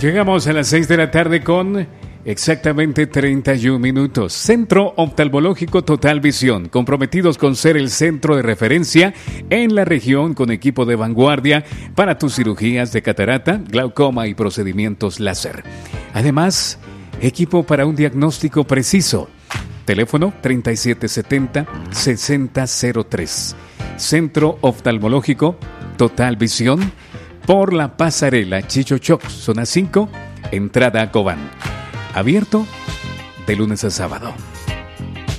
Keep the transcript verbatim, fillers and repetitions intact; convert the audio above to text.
Llegamos a las seis de la tarde con exactamente treinta y un minutos. Centro Oftalmológico Total Visión, comprometidos con ser el centro de referencia en la región con equipo de vanguardia para tus cirugías de catarata, glaucoma y procedimientos láser. Además, equipo para un diagnóstico preciso. Teléfono treinta y siete setenta, sesenta cero tres. Centro Oftalmológico Total Visión por la pasarela Chichochoc, zona cinco, entrada a Cobán. Abierto de lunes a sábado.